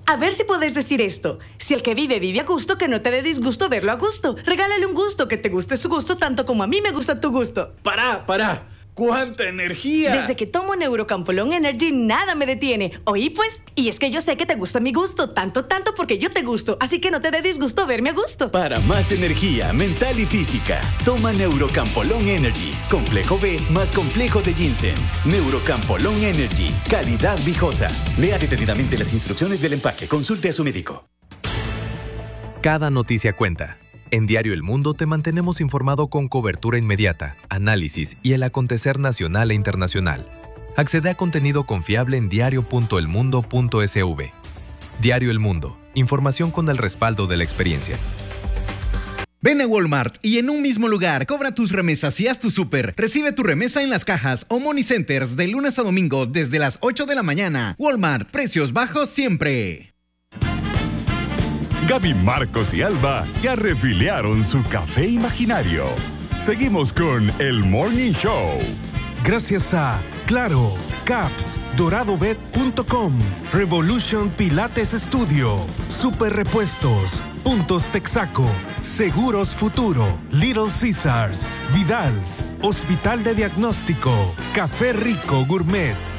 A ver si puedes decir esto. Si el que vive a gusto, que no te dé disgusto verlo a gusto. Regálale un gusto, que te guste su gusto tanto como a mí me gusta tu gusto. ¡Para! ¡Cuánta energía! Desde que tomo Neurocampolón Energy, nada me detiene. ¿Oí pues? Y es que yo sé que te gusta mi gusto, tanto porque yo te gusto. Así que no te dé disgusto verme a gusto. Para más energía mental y física, toma Neurocampolón Energy. Complejo B más complejo de ginseng. Neurocampolón Energy. Calidad viejosa. Lea detenidamente las instrucciones del empaque. Consulte a su médico. Cada noticia cuenta. En Diario El Mundo te mantenemos informado con cobertura inmediata, análisis y el acontecer nacional e internacional. Accede a contenido confiable en diario.elmundo.sv. Diario El Mundo. Información con el respaldo de la experiencia. Ven a Walmart y en un mismo lugar cobra tus remesas y haz tu súper. Recibe tu remesa en las cajas o money centers de lunes a domingo desde las 8 de la mañana. Walmart, precios bajos siempre. Gaby, Marcos y Alba ya refiliaron su café imaginario. Seguimos con el Morning Show. Gracias a Claro, Caps, DoradoBet.com, Revolution Pilates Studio, Super Repuestos, Puntos Texaco, Seguros Futuro, Little Caesars, Vidals, Hospital de Diagnóstico, Café Rico Gourmet,